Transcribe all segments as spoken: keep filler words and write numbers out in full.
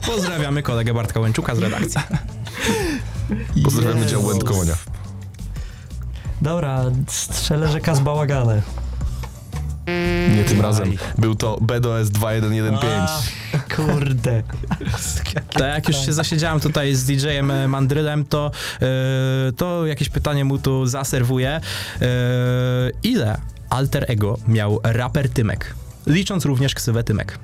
Pozdrawiamy kolegę Bartka Łęczuka z redakcji. Pozdrawiamy dział łędkowania. Dobra, strzelę, że Kaz bałagane. Nie tym razem. Był to B D O S dwa jeden jeden pięć. Kurde. To jak już się zasiedziałem tutaj z D J-em Mandrylem, to, yy, to jakieś pytanie mu tu zaserwuję. Yy, ile alter ego miał raper Tymek? Licząc również ksywę Tymek.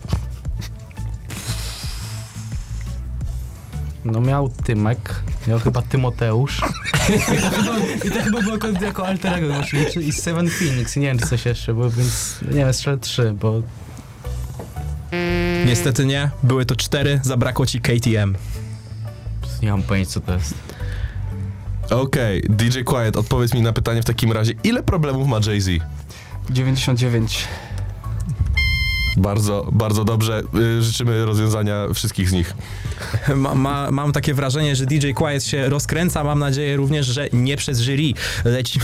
No miał Tymek, miał chyba Tymoteusz. I to chyba było jako alterego właśnie. I Seven Phoenix, i nie wiem czy coś jeszcze było, więc nie wiem, strzelę trzy, bo... Niestety nie, były to cztery, zabrakło ci K T M. Nie mam pojęcia co to jest. Okej, okay, D J Quiet, odpowiedz mi na pytanie w takim razie, ile problemów ma Jay-Z? dziewięćdziesiąt dziewięć. Bardzo, bardzo dobrze. Yy, życzymy rozwiązania wszystkich z nich. Ma, ma, mam takie wrażenie, że D J Quiet się rozkręca. Mam nadzieję również, że nie przez jury. Lecimy,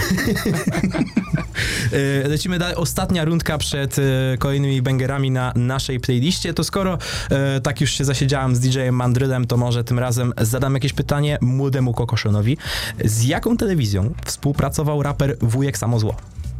Lecimy dalej. Ostatnia rundka przed e, kolejnymi bangerami na naszej playliście. To skoro e, tak już się zasiedziałem z D J-em Mandrylem, to może tym razem zadam jakieś pytanie młodemu Kokoszonowi. Z jaką telewizją współpracował raper Wujek Samozło?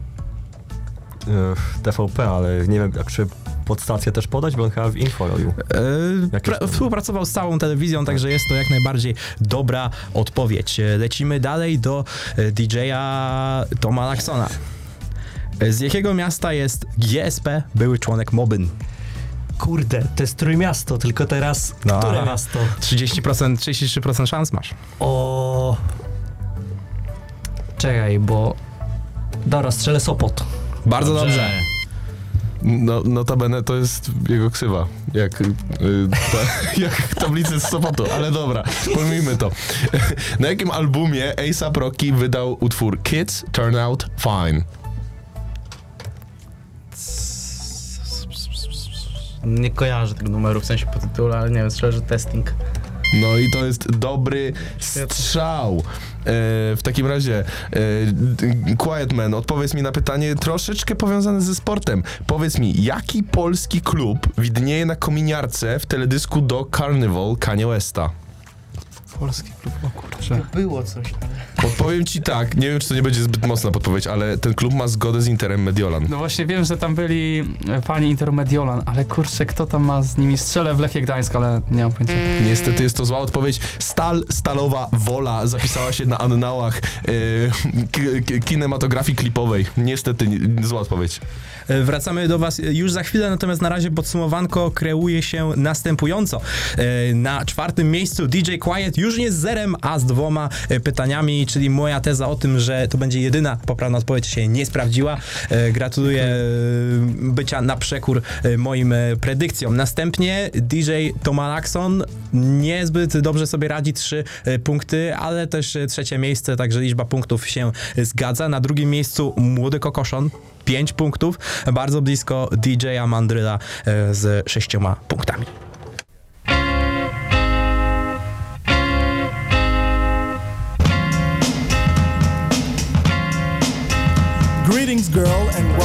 T V P, ale nie wiem, jak czy podstację też podać, bo on chyba w info robił. Yy, pra- współpracował z całą telewizją, także jest to jak najbardziej dobra odpowiedź. Lecimy dalej do D J-a Toma Laxona. Z jakiego miasta jest G S P, były członek Mobyn? Kurde, to jest Trójmiasto, tylko teraz No, które aha. miasto? trzydzieści procent, trzydzieści trzy procent szans masz. O. Czekaj, bo... Dobra, strzelę Sopot. Bardzo dobrze. No, notabene to jest jego ksywa, jak, yy, ta, jak tablicy z Sopotu, ale dobra, pomijmy to. Na jakim albumie A$ap Rocky wydał utwór Kids Turn Out Fine? Nie kojarzę tego numeru, w sensie po tytule, ale nie wiem, strzelę, że testing. No i to jest dobry strzał. E, w takim razie, e, Quiet Man, odpowiedz mi na pytanie troszeczkę powiązane ze sportem. Powiedz mi, jaki polski klub widnieje na kominiarce w teledysku do Carnival Kanye Westa? Polski klub, o kurczę. Było coś, ale... Podpowiem ci tak, nie wiem, czy to nie będzie zbyt mocna podpowiedź, ale ten klub ma zgodę z Interem Mediolan. No właśnie wiem, że tam byli fani Interu Mediolan, ale kurczę, kto tam ma z nimi? Strzelę w Lechie Gdańsk, ale nie mam pojęcia. Niestety jest to zła odpowiedź. Stal, Stalowa Wola zapisała się na annałach e, k- k- kinematografii klipowej. Niestety nie, zła odpowiedź. Wracamy do was już za chwilę, natomiast na razie podsumowanko kreuje się następująco. Na czwartym miejscu D J Quiet już nie z zerem, a z dwoma pytaniami, czyli moja teza o tym, że to będzie jedyna poprawna odpowiedź się nie sprawdziła. Gratuluję bycia na przekór moim predykcjom. Następnie D J Toma Laxon niezbyt dobrze sobie radzi, trzy punkty, ale też trzecie miejsce, także liczba punktów się zgadza. Na drugim miejscu młody Kokoszon, pięć punktów, bardzo blisko D J-a Mandryla z sześcioma punktami. Greetings, girl, and welcome.